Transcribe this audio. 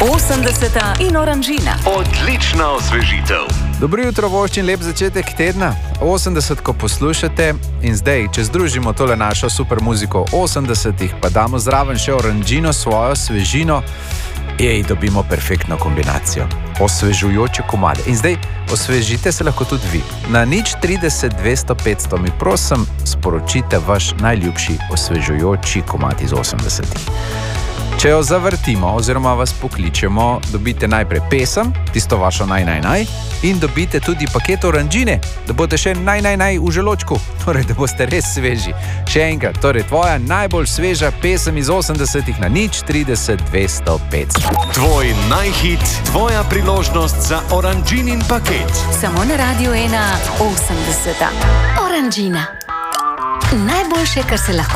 80 in Oranžina. Odlična osvežitev. Dobro jutro, voščin lep začetek tedna. 80, ko poslušate in zdaj, če združimo tole našo super muziko 80-ih, pa damo zraven še Oranžino, svojo svežino, dobimo perfektno kombinacijo. Osvežujoče komade. In zdaj, osvežite se lahko tudi vi. Na 030 200 500 mi prosim sporočite vaš najljubši osvežujoči komad iz 80-ih. Če jo zavrtimo oziroma vas pokličemo, dobite najprej pesem, tisto vašo naj, in dobite tudi paket Oranžine, da boste še naj v želočku, torej da boste res sveži. Še enkrat, torej tvoja najbolj sveža pesem iz 80-ih na 030 200 500. Tvoj najhit, tvoja priložnost za Oranžinin paket. Samo na Radio 1 80. Oranžina. Najboljše, kar se lahko